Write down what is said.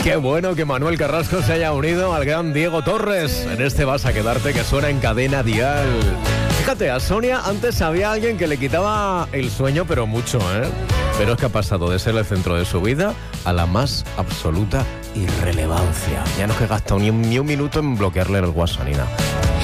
Qué bueno que Manuel Carrasco se haya unido al gran Diego Torres en este Vas a Quedarte que suena en Cadena Dial. Fíjate, a Sonia antes había alguien que le quitaba el sueño, pero mucho, ¿eh? Pero es que ha pasado de ser el centro de su vida a la más absoluta irrelevancia. Ya no es que gasta ni un minuto en bloquearle el WhatsApp ni nada.